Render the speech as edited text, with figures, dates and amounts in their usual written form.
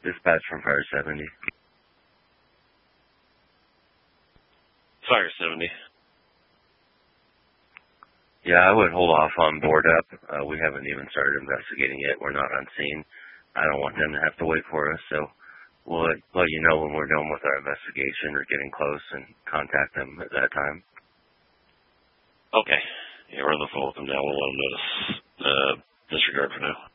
Dispatch from Fire 70. Fire 70. Yeah, I would hold off on board up. We haven't even started investigating yet. We're not on scene. I don't want them to have to wait for us, so we'll let you know when we're done with our investigation or getting close and contact them at that time. Okay. Yeah, we're on the phone with them now. We'll let them notice. Disregard for now.